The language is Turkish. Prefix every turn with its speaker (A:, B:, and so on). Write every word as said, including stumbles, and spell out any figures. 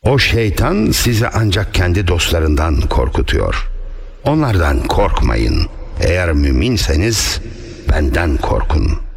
A: O şeytan sizi ancak kendi dostlarından korkutuyor. Onlardan korkmayın. Eğer müminseniz benden korkun.''